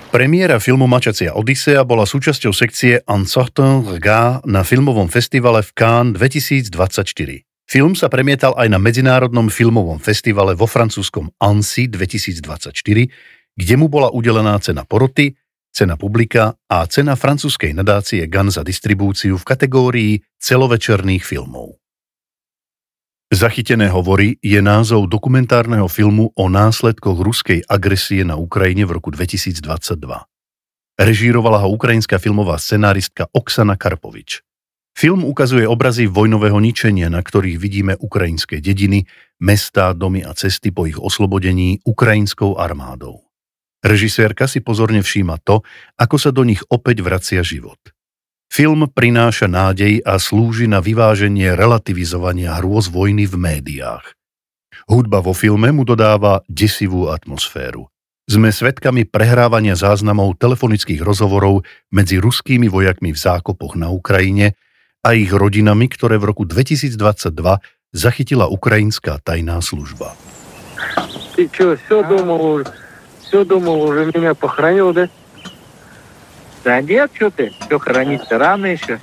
Premiéra filmu Mačacia Odysea bola súčasťou sekcie Un certain regard na filmovom festivale v Cannes 2024. Film sa premietal aj na Medzinárodnom filmovom festivale vo francúzskom Annecy 2024, kde mu bola udelená cena poroty, cena publika a cena francúzskej nadácie Cannes za distribúciu v kategórii celovečerných filmov. Zachytené hovory je názov dokumentárneho filmu o následkoch ruskej agresie na Ukrajine v roku 2022. Režírovala ho ukrajinská filmová scenáristka Oksana Karpovič. Film ukazuje obrazy vojnového ničenia, na ktorých vidíme ukrajinské dediny, mestá, domy a cesty po ich oslobodení ukrajinskou armádou. Režisérka si pozorne všíma to, ako sa do nich opäť vracia život. Film prináša nádej a slúži na vyváženie relativizovania hrôz vojny v médiách. Hudba vo filme mu dodáva desivú atmosféru. Sme svedkami prehrávania záznamov telefonických rozhovorov medzi ruskými vojakmi v zákopoch na Ukrajine a ich rodinami, ktoré v roku 2022 zachytila ukrajinská tajná služba. Ty čo, все думал, уже меня похоронил, да? Да нет, что ты? Что хранить-то? Рано еще.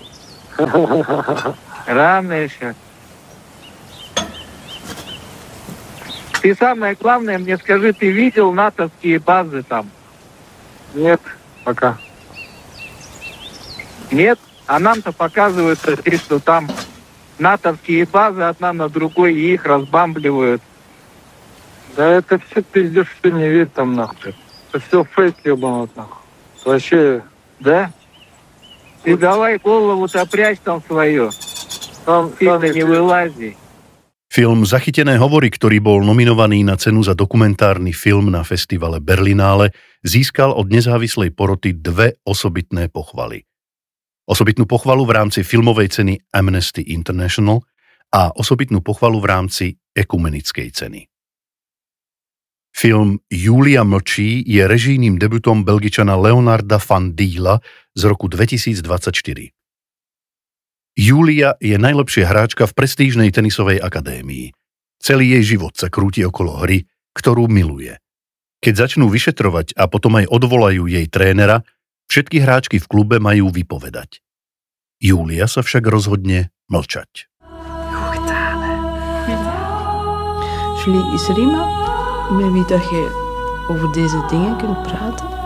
Рано еще. Ты самое главное мне скажи, ты видел натовские базы там? Нет, пока. Нет? А нам-то показывают, что там натовские базы одна на другой, и их разбамбливают. Да это все пиздец, что не верь там нахуй. Это все фейк ебаный нахуй. Вообще, да? Ты давай голову-то прячь там свою. Там не вылази. Film Zachytené hovory, ktorý bol nominovaný na cenu za dokumentárny film na festivale Berlinále, získal od nezávislej poroty 2 osobitné pochvaly. Osobitnú pochvalu v rámci filmovej ceny Amnesty International a osobitnú pochvalu v rámci ekumenickej ceny. Film Júlia mlčí je režijným debutom Belgičana Leonarda van Dijla z roku 2024. Júlia je najlepšia hráčka v prestížnej tenisovej akadémii. Celý jej život sa krúti okolo hry, ktorú miluje. Keď začnú vyšetrovať a potom aj odvolajú jej trénera, všetky hráčky v klube majú vypovedať. Júlia sa však rozhodne mlčať. Julie, is er iemand met wie dat je over deze dingen kunt praten?